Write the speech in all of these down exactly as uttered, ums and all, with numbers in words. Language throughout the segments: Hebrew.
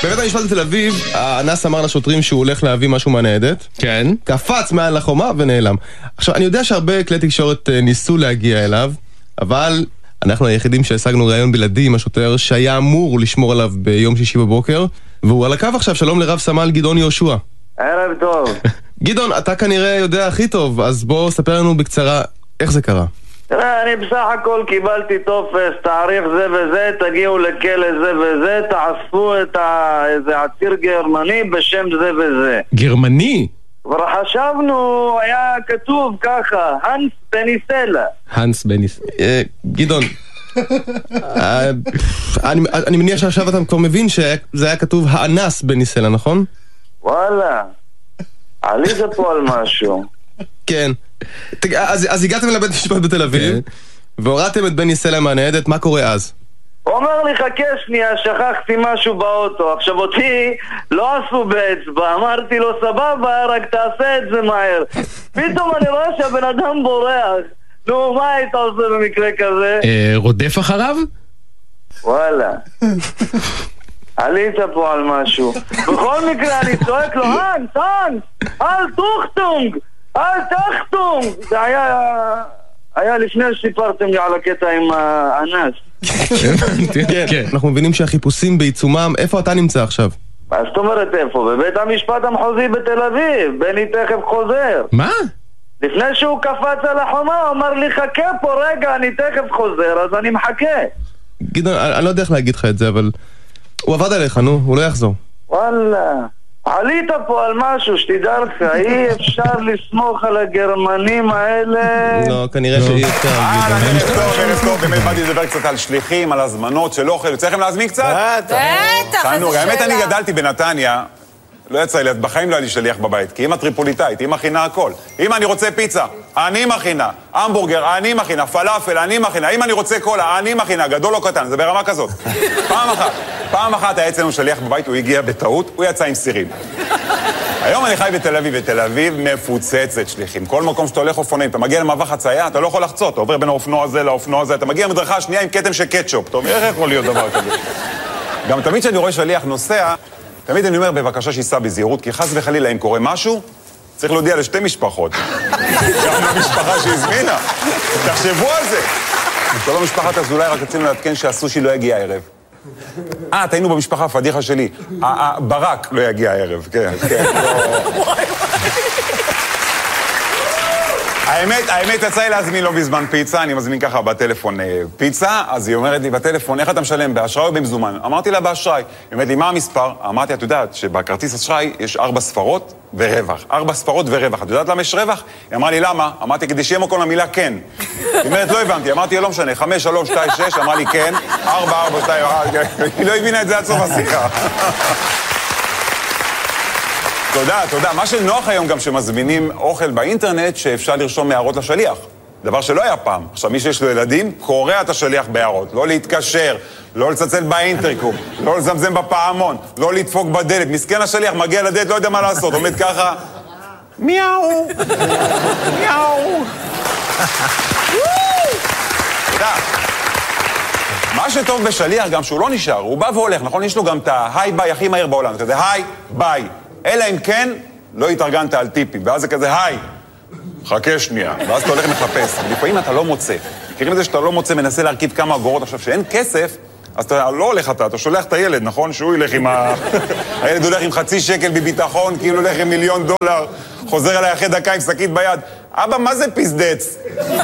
בבית המשפט בתל אביב, האנס אמר לשוטרים שהוא הולך להביא משהו מהניידת. כן. קפץ מעל לחומה ונעלם. עכשיו, אני יודע שהרבה כלי תקשורת ניסו להגיע אליו, אבל אנחנו היחידים שהשגנו ראיון בלעדי עם השוטר שהיה אמור לשמור עליו ביום שישי בבוקר, והוא על הקו עכשיו. שלום לרב סמל גדעון יהושע. ערב טוב. גדעון, אתה כנראה יודע הכי טוב, אז בוא ספר לנו בקצרה איך זה קרה. תראה, אני בסך הכל קיבלתי טופס, תאריך זה וזה, תגיעו לכלא זה וזה, תעשו את ה... איזה עציר גרמני בשם זה וזה. גרמני? כבר חשבנו, היה כתוב ככה, הנס בניסלה. הנס בניסלה. גדעון, אני מניח שעכשיו אתה כבר מבין שזה היה כתוב האנס בניסלה, נכון? וואלה, עלית פה על משהו. כן. אז, אז הגעתם לבית משפט בתל אביב, כן. והורדתם את בני סלע מהניידת, מה קורה אז? הוא אומר לי, חכה שנייה, שכחתי משהו באוטו. עכשיו אותי לא עשו באצבע, אמרתי לו, סבבה, רק תעשה את זה מהר. פתאום אני רואה שהבן אדם בורח. נו, מה היית עושה במקרה כזה? אה, רודף אחריו? וואלה. עלית פה על משהו. בכל מקרה אני צועק לו, הנס, הנס, אל תוכטונג, אל תחתונג. זה היה... היה לפני שסיפרתם לי על הקטע עם האנס. כן, אנחנו מבינים שהחיפושים בעיצומם. איפה אתה נמצא עכשיו? מה זאת אומרת איפה? בבית המשפט המחוזי בתל אביב. בני תכף חוזר. מה? לפני שהוא קפץ על החומה, הוא אמר לי, חכה פה רגע, אני תכף חוזר, אז אני מחכה. גדעון, אני לא יודע איך להגיד לך את זה, אבל הוא עבד עליך, נו, הוא לא יחזור. וואלה, עלית פה על משהו, שתדע לך, אי אפשר לסמוך על הגרמנים האלה. לא, כנראה שאי אפשר. אה, ערב טוב, ערב טוב, באמת באתי לדבר קצת על שליחים, על הזמנות של אוכל. יוצא לכם להזמין קצת? בטח, איזה שאלה. האמת, אני גדלתי בנתניה, לא יצא לי, בחיים לא היה לי שליח בבית, כי אמא טריפוליטאית, אמא מכינה הכל. אמא, אני רוצה פיצה, אני מכינה. המבורגר, אני מכינה. פלאפל, אני מכינה. אם אני רוצה קולה, אני מכינה. גדול או קטן, זה ברמה כזאת. פעם אחת, פעם אחת היה אצלנו שליח בבית, הוא הגיע בטעות, הוא יצא עם סירים. היום אני חי בתל אביב, ותל אביב מפוצצת שליחים. כל מקום שאתה הולך אופנועים, אתה מגיע למעבר חצייה, אתה לא יכול לחצות, אתה עובר בין האופנוע הזה לאופנוע הזה, אתה מגיע למדרכה השנייה עם כתם של קטשופ. אתה אומר, איך יכול להיות דבר כזה? גם תמיד שאני רואה שליח נוסע, תמיד אני אומר, בבקשה שיסע בזהירות, כי חס וחלילה, אם קורה משהו, צריך להודיע לשתי משפחות. גם למשפחה שהזמינה. תחשבו על זה. כל המשפחת אז אולי רק רצינו להתקן שהסושי לא יגיע הערב. אה, תהיינו במשפחה, הפדיחה שלי. ברק לא יגיע הערב, כן, כן. האמת, האמת, יצא לי להזמין לא בזמן פיצה, אני מזמין ככה בטלפון פיצה, אז היא אומרת לי בטלפון, איך אתה משלם, באשראי או במזומן? אמרתי לה באשראי. היא אומרת לי, מה המספר? אמרתי, את יודעת שבכרטיס אשראי יש ארבע ספרות ורווח. ארבע ספרות ורווח. את יודעת למה יש רווח? היא אמרה לי, למה? אמרתי, כדי שיהיה מקום למילה כן. היא אומרת, לא הבנתי. אמרתי, לא משנה, חמש, שלוש, שתיים, שש, אמרה לי כן, ארבע, ארבע, שתיים, היא לא הבינה את זה עד סוף השיחה. תודה, תודה. מה שנוח היום גם שמזמינים אוכל באינטרנט שאפשר לרשום הערות לשליח. דבר שלא היה פעם. עכשיו, מי שיש לו ילדים, קורא את השליח בהערות. לא להתקשר, לא לצלצל באינטרקום, לא לזמזם בפעמון, לא לדפוק בדלת. מסכן השליח מגיע לדלת, לא יודע מה לעשות. עומד ככה, מיאו, מיאו. תודה. מה שטוב בשליח גם שהוא לא נשאר, הוא בא והולך, נכון? יש לו גם את ההיי ביי הכי מהיר בעולם. אתה יודע, היי ביי. אלא אם כן, לא התארגנת על טיפים, ואז זה כזה, היי, חכה שנייה, ואז אתה הולך מחפש, ולפעמים אתה לא מוצא. מכירים את זה שאתה לא מוצא, מנסה להרכיב כמה אגורות, עכשיו שאין כסף, אז אתה לא הולך אתה, אתה שולח את הילד, נכון? שהוא ילך עם ה... הילד הולך עם חצי שקל בביטחון, כאילו הולך עם מיליון דולר, חוזר אליי אחרי דקה עם שקית ביד. אבא, מה זה פסדץ?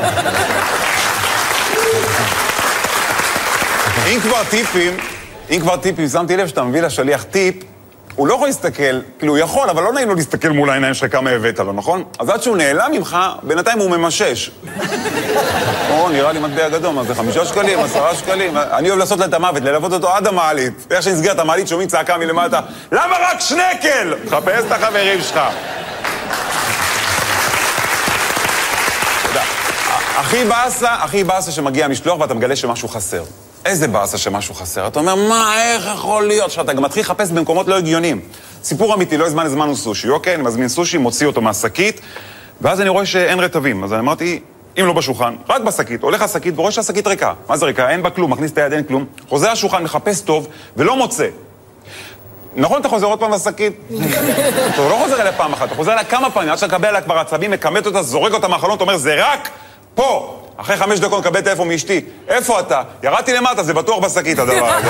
אם כבר טיפים, אם כבר טיפים, שמתי לב שאתה מביא לשליח טיפ, הוא לא יכול להסתכל, כאילו הוא יכול, אבל לא נעים לו להסתכל מול העיניים שלך כמה הבאת לו, נכון? אז עד שהוא נעלם ממך, בינתיים הוא ממשש. או, נראה לי מטבע גדול, מה זה חמישה שקלים, עשרה שקלים? אני אוהב לעשות לה את המוות, ללוות אותו עד המעלית. איך שנסגר את המעלית, שומעים צעקה מלמטה, למה רק שנקל? תחפש את החברים שלך. תודה. הכי באסה, הכי באסה שמגיע משלוח ואתה מגלה שמשהו חסר. איזה באסה שמשהו חסר. אתה אומר, מה, איך יכול להיות? שאתה גם מתחיל לחפש במקומות לא הגיוניים. סיפור אמיתי, לא הזמן הזמנו סושי. אוקיי, אני מזמין סושי, מוציא אותו מהשקית, ואז אני רואה שאין רטבים. אז אני אמרתי, אם לא בשולחן, רק בשקית. הולך השקית ורואה שהשקית ריקה. מה זה ריקה? אין בה כלום, מכניס את היד, אין כלום. חוזר השולחן, מחפש טוב, ולא מוצא. נכון, אתה חוזר עוד פעם לשקית? אתה לא חוזר אליה פעם אחת, אתה חוזר אליה כמה פעמים, עד שאתה מקבל עליה כבר עצבים, מקמת אותה, זורק אותה מהחלון, אתה אומר, זה רק פה. אחרי חמש דקות מקבל טלפון מאשתי. איפה אתה? ירדתי למטה, זה בטוח בשקית הדבר הזה.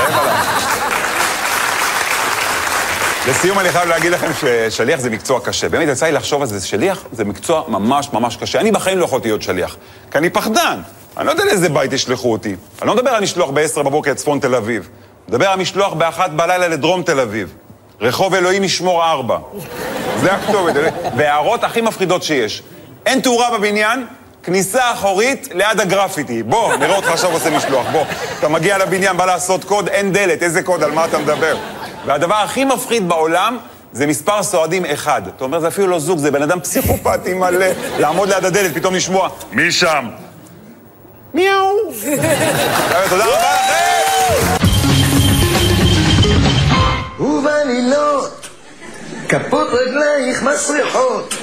לסיום אני חייב להגיד לכם ששליח זה מקצוע קשה. באמת יצא לי לחשוב על זה, שליח זה מקצוע ממש ממש קשה. אני בחיים לא יכולתי להיות שליח, כי אני פחדן. אני לא יודע לאיזה בית ישלחו אותי. אני לא מדבר על משלוח ב-עשר בבוקר לצפון תל אביב. אני מדבר על משלוח באחת בלילה לדרום תל אביב. רחוב אלוהים ישמור ארבע. זה הכתובת. והערות הכי מפחידות שיש. אין תאורה בבניין, כניסה אחורית ליד הגרפיטי. בוא, נראה אותך עכשיו עושה משלוח. בוא, אתה מגיע לבניין, בא לעשות קוד, אין דלת. איזה קוד, על מה אתה מדבר? והדבר הכי מפחיד בעולם זה מספר סועדים אחד. אתה אומר, זה אפילו לא זוג, זה בן אדם פסיכופתי מלא. לעמוד ליד הדלת, פתאום לשמוע, מי שם? מיהו. תודה רבה לכם! ובלילות, כפות רגלייך מסריחות.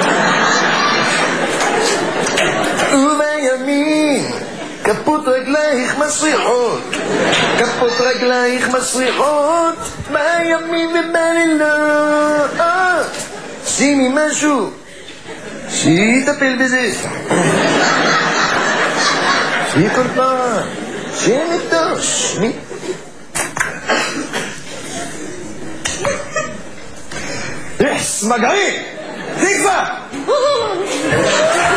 ובימים, כפות רגלייך מסריחות. כפות רגלייך מסריחות, בימים ובלילות. שימי משהו, שיטפל בזה. שיהיה כל פעם, שיהיה נדוש. מי? יס, מגעי! תקווה!